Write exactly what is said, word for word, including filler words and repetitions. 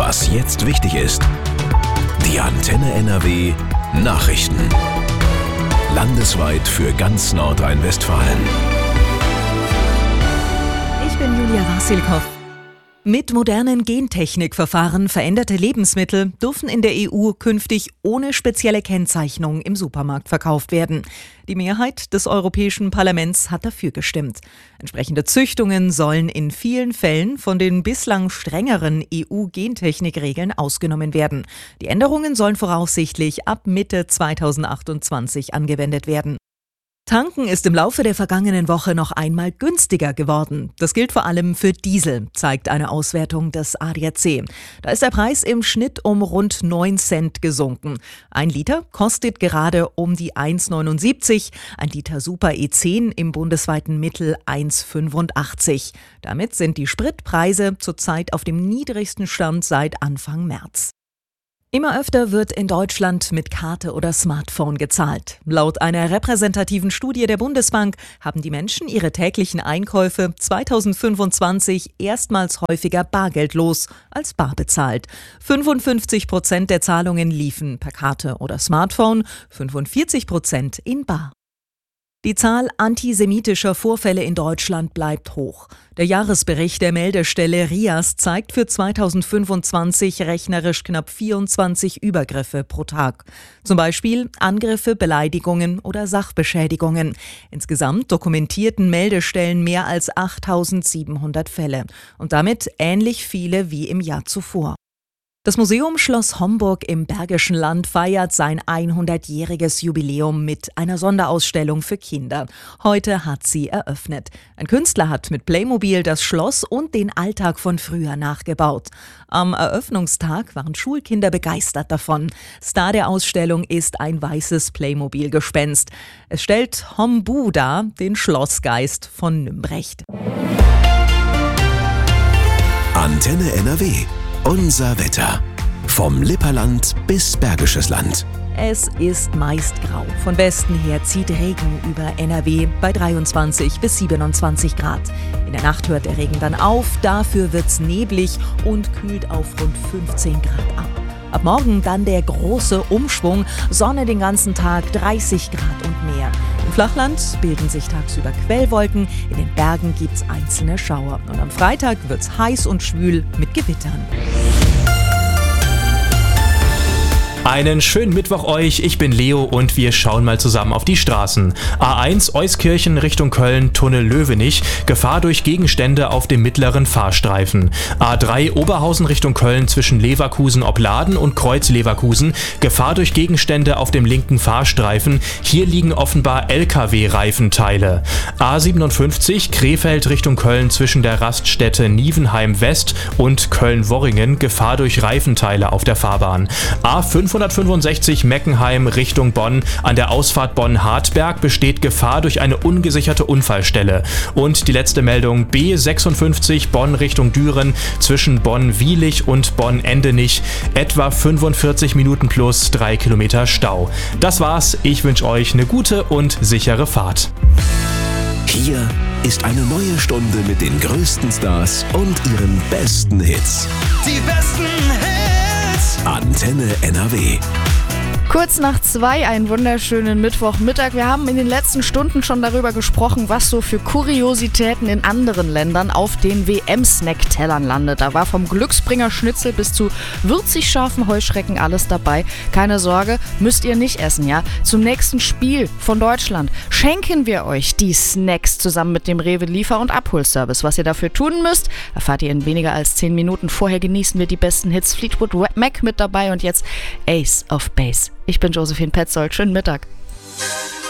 Was jetzt wichtig ist. Die Antenne N R W Nachrichten. Landesweit für ganz Nordrhein-Westfalen. Ich bin Julia Wasilkow. Mit modernen Gentechnikverfahren veränderte Lebensmittel dürfen in der E U künftig ohne spezielle Kennzeichnung im Supermarkt verkauft werden. Die Mehrheit des Europäischen Parlaments hat dafür gestimmt. Entsprechende Züchtungen sollen in vielen Fällen von den bislang strengeren E U-Gentechnikregeln ausgenommen werden. Die Änderungen sollen voraussichtlich ab Mitte zweitausendachtundzwanzig angewendet werden. Tanken ist im Laufe der vergangenen Woche noch einmal günstiger geworden. Das gilt vor allem für Diesel, zeigt eine Auswertung des A D A C. Da ist der Preis im Schnitt um rund neun Cent gesunken. Ein Liter kostet gerade um die eins Komma neunundsiebzig, ein Liter Super E zehn im bundesweiten Mittel eins Komma fünfundachtzig. Damit sind die Spritpreise zurzeit auf dem niedrigsten Stand seit Anfang März. Immer öfter wird in Deutschland mit Karte oder Smartphone gezahlt. Laut einer repräsentativen Studie der Bundesbank haben die Menschen ihre täglichen Einkäufe zweitausendfünfundzwanzig erstmals häufiger bargeldlos als bar bezahlt. fünfundfünfzig Prozent der Zahlungen liefen per Karte oder Smartphone, fünfundvierzig Prozent in bar. Die Zahl antisemitischer Vorfälle in Deutschland bleibt hoch. Der Jahresbericht der Meldestelle R I A S zeigt für zweitausendfünfundzwanzig rechnerisch knapp vierundzwanzig Übergriffe pro Tag. Zum Beispiel Angriffe, Beleidigungen oder Sachbeschädigungen. Insgesamt dokumentierten Meldestellen mehr als achttausendsiebenhundert Fälle und damit ähnlich viele wie im Jahr zuvor. Das Museum Schloss Homburg im Bergischen Land feiert sein hundertjähriges Jubiläum mit einer Sonderausstellung für Kinder. Heute hat sie eröffnet. Ein Künstler hat mit Playmobil das Schloss und den Alltag von früher nachgebaut. Am Eröffnungstag waren Schulkinder begeistert davon. Star der Ausstellung ist ein weißes Playmobil-Gespenst. Es stellt Hombu dar, den Schlossgeist von Nümbrecht. Antenne N R W. Unser Wetter. Vom Lipperland bis Bergisches Land. Es ist meist grau. Von Westen her zieht Regen über N R W bei dreiundzwanzig bis siebenundzwanzig Grad. In der Nacht hört der Regen dann auf, dafür wird's neblig und kühlt auf rund fünfzehn Grad ab. Ab morgen dann der große Umschwung, Sonne den ganzen Tag, dreißig Grad und mehr. Im Flachland bilden sich tagsüber Quellwolken, in den Bergen gibt's einzelne Schauer. Und am Freitag wird's heiß und schwül mit Gewittern. Einen schönen Mittwoch euch, ich bin Leo und wir schauen mal zusammen auf die Straßen. A eins Euskirchen Richtung Köln, Tunnel Löwenich, Gefahr durch Gegenstände auf dem mittleren Fahrstreifen. A drei Oberhausen Richtung Köln zwischen Leverkusen-Opladen und Kreuz-Leverkusen, Gefahr durch Gegenstände auf dem linken Fahrstreifen, hier liegen offenbar L K W-Reifenteile. A siebenundfünfzig Krefeld Richtung Köln zwischen der Raststätte Nievenheim West und Köln-Worringen, Gefahr durch Reifenteile auf der Fahrbahn. A fünfhundertfünfundsechzig Meckenheim Richtung Bonn. An der Ausfahrt Bonn-Hartberg besteht Gefahr durch eine ungesicherte Unfallstelle. Und die letzte Meldung, B sechsundfünfzig Bonn Richtung Düren zwischen Bonn-Wielich und Bonn-Endenich. Etwa fünfundvierzig Minuten plus drei Kilometer Stau. Das war's. Ich wünsche euch eine gute und sichere Fahrt. Hier ist eine neue Stunde mit den größten Stars und ihren besten Hits. Die besten Hits! Antenne N R W. Kurz nach zwei, einen wunderschönen Mittwochmittag. Wir haben in den letzten Stunden schon darüber gesprochen, was so für Kuriositäten in anderen Ländern auf den W M-Snack-Tellern landet. Da war vom Glücksbringer Schnitzel bis zu würzig scharfen Heuschrecken alles dabei. Keine Sorge, müsst ihr nicht essen, ja? Zum nächsten Spiel von Deutschland schenken wir euch die Snacks zusammen mit dem Rewe Liefer- und Abholservice. Was ihr dafür tun müsst, erfahrt ihr in weniger als zehn Minuten. Vorher genießen wir die besten Hits. Fleetwood Mac mit dabei und jetzt Ace of Base. Ich bin Josephine Petzold. Schönen Mittag.